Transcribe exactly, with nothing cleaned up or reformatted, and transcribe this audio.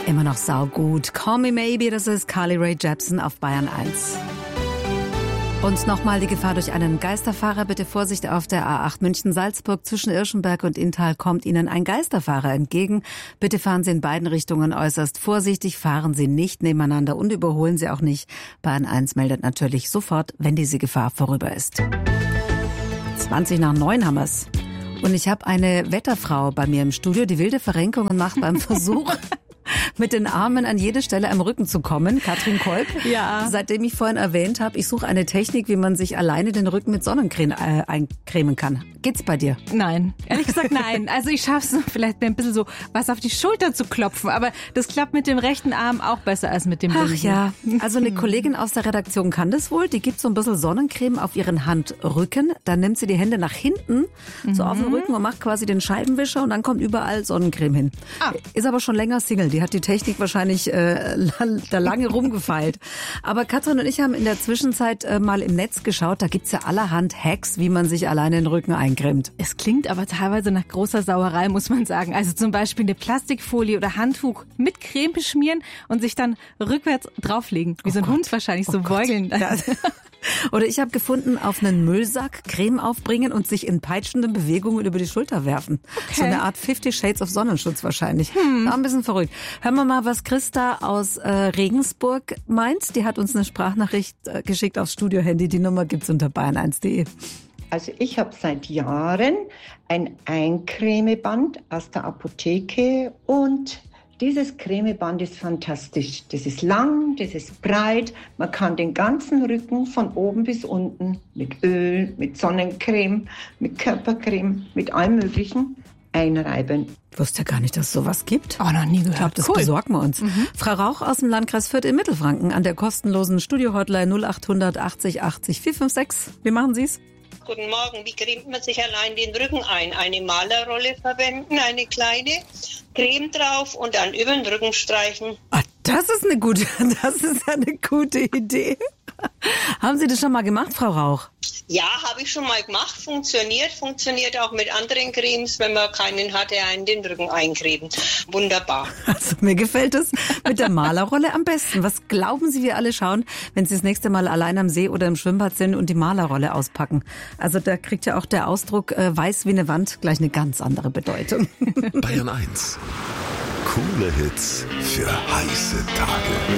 Immer noch saugut. Call Me Maybe, das ist Carly Rae Jepsen auf Bayern eins. Und nochmal die Gefahr durch einen Geisterfahrer. Bitte Vorsicht auf der A acht München-Salzburg. Zwischen Irschenberg und Inntal kommt Ihnen ein Geisterfahrer entgegen. Bitte fahren Sie in beiden Richtungen äußerst vorsichtig. Fahren Sie nicht nebeneinander und überholen Sie auch nicht. Bayern eins meldet natürlich sofort, wenn diese Gefahr vorüber ist. zwanzig nach neun haben wir's. Und ich habe eine Wetterfrau bei mir im Studio, die wilde Verrenkungen macht beim Versuch, mit den Armen an jede Stelle am Rücken zu kommen. Katrin Kolb. Ja. Seitdem ich vorhin erwähnt habe, ich suche eine Technik, wie man sich alleine den Rücken mit Sonnencreme äh, eincremen kann. Geht's bei dir? Nein, ehrlich gesagt nein. Also ich schaffe es vielleicht ein bisschen so, was auf die Schulter zu klopfen. Aber das klappt mit dem rechten Arm auch besser als mit dem linken. Ach ja, also eine Kollegin aus der Redaktion kann das wohl. Die gibt so ein bisschen Sonnencreme auf ihren Handrücken. Dann nimmt sie die Hände nach hinten, so mhm. auf den Rücken und macht quasi den Scheibenwischer und dann kommt überall Sonnencreme hin. Ah. Ist aber schon länger Single. Die hat die Technik wahrscheinlich äh, da lange rumgefeilt. Aber Katrin und ich haben in der Zwischenzeit äh, mal im Netz geschaut. Da gibt's ja allerhand Hacks, wie man sich alleine den Rücken eincremt. Es klingt aber teilweise nach großer Sauerei, muss man sagen. Also zum Beispiel eine Plastikfolie oder Handtuch mit Creme beschmieren und sich dann rückwärts drauflegen. Wie oh so ein Gott. Hund wahrscheinlich, oh so Gott. Beugeln. Ja. Oder ich habe gefunden, auf einen Müllsack Creme aufbringen und sich in peitschenden Bewegungen über die Schulter werfen. Okay. So eine Art Fifty Shades of Sonnenschutz wahrscheinlich. Hm. War ein bisschen verrückt. Hören wir mal, was Christa aus äh, Regensburg meint. Die hat uns eine Sprachnachricht äh, geschickt aufs Studiohandy. Die Nummer gibt's unter bayern eins punkt de. Also ich habe seit Jahren ein Eincremeband aus der Apotheke und dieses Cremeband ist fantastisch. Das ist lang, das ist breit. Man kann den ganzen Rücken von oben bis unten mit Öl, mit Sonnencreme, mit Körpercreme, mit allem Möglichen einreiben. Ich wusste ja gar nicht, dass es sowas gibt. Oh, noch nie gehört. Ich glaube, das cool. besorgen wir uns. Mhm. Frau Rauch aus dem Landkreis Fürth in Mittelfranken an der kostenlosen Studio-Hotline null achthundert achtzig achtzig vier fünf sechs. Wie machen Sie es? Guten Morgen. Wie cremt man sich allein den Rücken ein? Eine Malerrolle verwenden, eine kleine, Creme drauf und dann über den Rücken streichen. Ah, das ist eine gute, das ist eine gute Idee. Haben Sie das schon mal gemacht, Frau Rauch? Ja, habe ich schon mal gemacht. Funktioniert. Funktioniert auch mit anderen Cremes, wenn man keinen hat, der einen den Rücken eincremt. Wunderbar. Also mir gefällt es mit der Malerrolle am besten. Was glauben Sie, wir alle schauen, wenn Sie das nächste Mal allein am See oder im Schwimmbad sind und die Malerrolle auspacken? Also da kriegt ja auch der Ausdruck äh, weiß wie eine Wand gleich eine ganz andere Bedeutung. Bayern eins. Coole Hits für heiße Tage.